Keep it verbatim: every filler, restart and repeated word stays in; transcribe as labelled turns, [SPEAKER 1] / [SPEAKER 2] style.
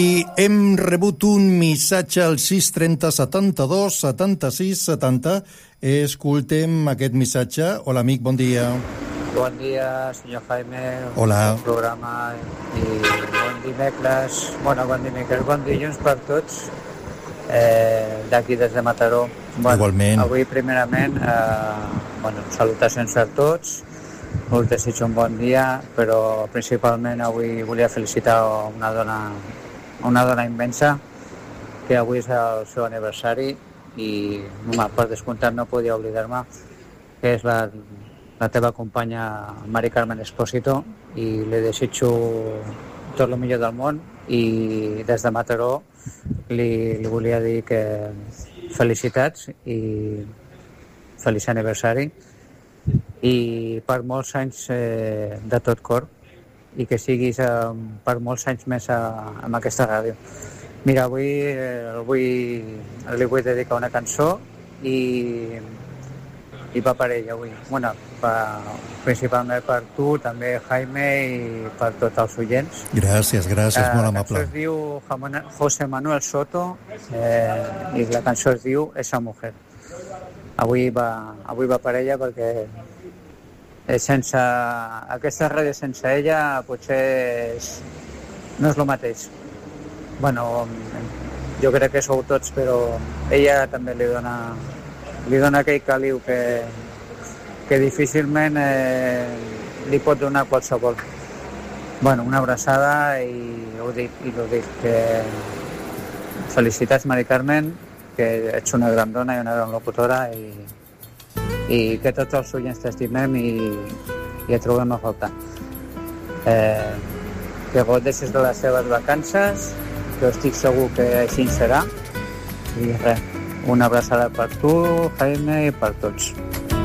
[SPEAKER 1] I hem rebut un missatge al sis trenta setanta-dos setanta-sis setanta. Escoltem aquest missatge. Hola, amic, bon dia.
[SPEAKER 2] Bon dia, senyor Jaime.
[SPEAKER 1] Hola.
[SPEAKER 2] Bon programa i bon dimecres. Bueno, bon dimecres, bon dilluns per tots. Eh, d'aquí des de Mataró. Bueno,
[SPEAKER 1] igualment.
[SPEAKER 2] Avui, primerament, eh, bueno, salutacions a tots. Us desitjo un bon dia, però principalment avui volia felicitar una dona una dona immensa, que avui és el seu aniversari i, home, per descomptat no podia oblidar-me, que és la, la teva companya Mari Carmen Espósito, i li desitjo tot el millor del món, i des de Mataró li, li volia dir que felicitats i feliç aniversari, i per molts anys eh, de tot cor, i que siguis eh, per molts anys més a, amb aquesta ràdio. Mira, avui eh, vull, li vull dedicar una cançó i, i va per ella avui. Bueno, pa, principalment per tu, també Jaime, i per tots els oients.
[SPEAKER 1] Gràcies, gràcies,
[SPEAKER 2] eh,
[SPEAKER 1] molt amable.
[SPEAKER 2] La cançó es diu José Manuel Soto eh, i la cançó es diu Esa Mujer. Avui va, avui va per ella perquè sense aquesta ràdio, sense ella, potser és, no és el mateix. Bueno, jo crec que sou tots, però ella també li dona, li dona aquell caliu que, que difícilment eh, li pot donar qualsevol. Bueno, una abraçada i ho dic, i ho dic, que felicitats, Mari Carmen, que ets una gran dona i una gran locutora, i i que tots els oients t'estimem i, i et trobem a faltar. Eh, que gaudeixis de les teves vacances, que estic segur que així serà, i res, una abraçada per tu, Jaime, i per tots.